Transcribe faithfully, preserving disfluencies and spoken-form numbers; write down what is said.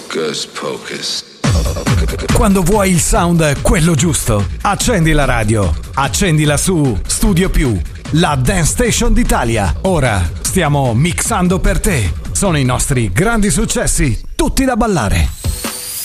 Hocus pocus. Quando vuoi il sound quello giusto, accendi la radio, accendila su Studio Più, la dance station d'Italia. Ora stiamo mixando per te. Sono i nostri grandi successi, tutti da ballare.